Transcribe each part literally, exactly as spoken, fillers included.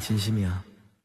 金希明。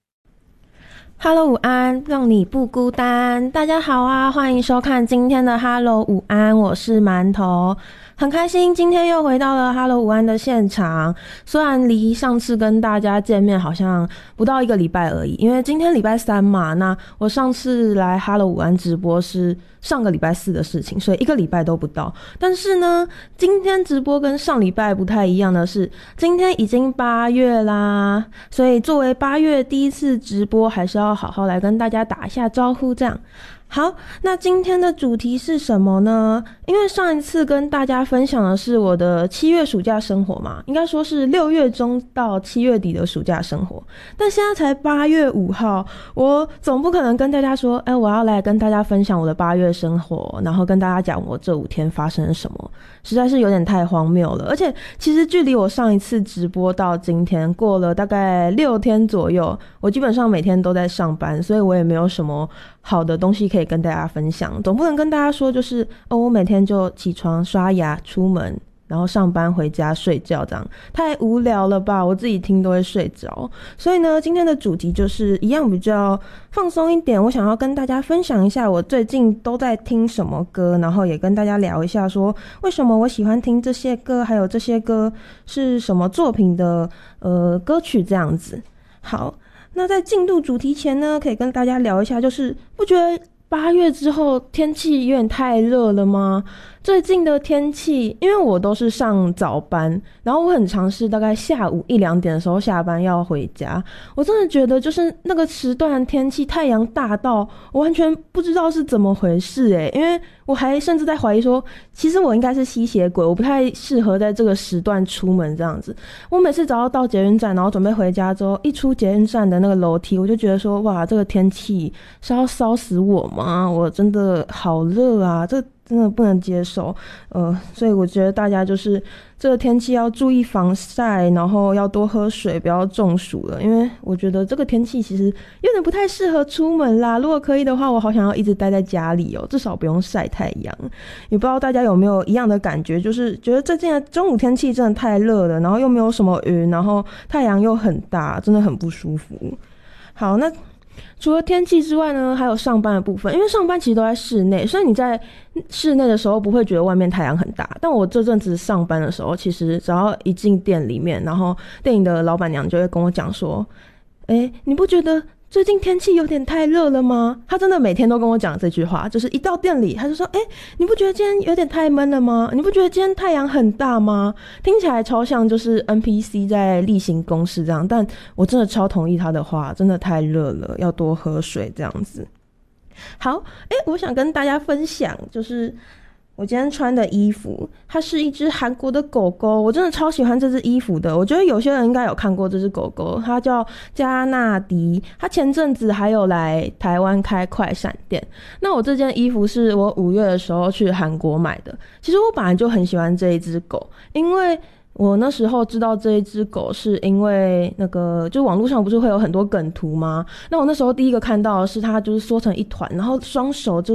Hello 午安，让你不孤单。大家好啊，欢迎收看今天的 Hello 午安，我是馒头。很开心今天又回到了 Hello 午安的现场，虽然离上次跟大家见面好像不到一个礼拜而已，因为今天礼拜三嘛，那我上次来 Hello 午安直播是上个礼拜四的事情，所以一个礼拜都不到。但是呢，今天直播跟上礼拜不太一样的是，今天已经八月啦，所以作为八月第一次直播，还是要好好来跟大家打一下招呼这样。好，那今天的主题是什么呢？因为上一次跟大家分享的是我的七月暑假生活嘛，应该说是六月中到七月底的暑假生活。但现在才八月五号，我总不可能跟大家说，哎，我要来跟大家分享我的八月生活，然后跟大家讲我这五天发生了什么，实在是有点太荒谬了。而且其实距离我上一次直播到今天过了大概六天左右，我基本上每天都在上班，所以我也没有什么好的东西可以跟大家分享，总不能跟大家说就是哦，我每天就起床刷牙出门，然后上班回家睡觉，这样太无聊了吧，我自己听都会睡着。所以呢，今天的主题就是一样比较放松一点，我想要跟大家分享一下我最近都在听什么歌，然后也跟大家聊一下说为什么我喜欢听这些歌，还有这些歌是什么作品的呃歌曲这样子。好，那在进入主题前呢，可以跟大家聊一下，就是不觉得八月之后天气有点太热了吗？最近的天气，因为我都是上早班，然后我很常是大概下午一两点的时候下班要回家，我真的觉得就是那个时段的天气太阳大到我完全不知道是怎么回事诶，因为我还甚至在怀疑说其实我应该是吸血鬼，我不太适合在这个时段出门这样子。我每次只要到捷运站然后准备回家之后，一出捷运站的那个楼梯，我就觉得说哇，这个天气是要烧死我吗？我真的好热啊，这真的不能接受，呃，所以我觉得大家就是这个天气要注意防晒，然后要多喝水，不要中暑了。因为我觉得这个天气其实有点不太适合出门啦。如果可以的话，我好想要一直待在家里哦，至少不用晒太阳。也不知道大家有没有一样的感觉，就是觉得最近的中午天气真的太热了，然后又没有什么云，然后太阳又很大，真的很不舒服。好，那除了天气之外呢，还有上班的部分。因为上班其实都在室内，所以你在室内的时候不会觉得外面太阳很大。但我这阵子上班的时候，其实只要一进店里面，然后店里的老板娘就会跟我讲说，诶，你不觉得最近天气有点太热了吗？他真的每天都跟我讲这句话，就是一到店里他就说，诶，你不觉得今天有点太闷了吗？你不觉得今天太阳很大吗？听起来超像就是 N P C 在例行公事这样，但我真的超同意他的话，真的太热了，要多喝水这样子。好，诶，我想跟大家分享就是我今天穿的衣服，它是一只韩国的狗狗，我真的超喜欢这只衣服的。我觉得有些人应该有看过这只狗狗，它叫加纳迪，它前阵子还有来台湾开快闪店。那我这件衣服是我五月的时候去韩国买的。其实我本来就很喜欢这一只狗，因为我那时候知道这一只狗是因为那个就网络上不是会有很多梗图吗？那我那时候第一个看到的是它就是缩成一团，然后双手就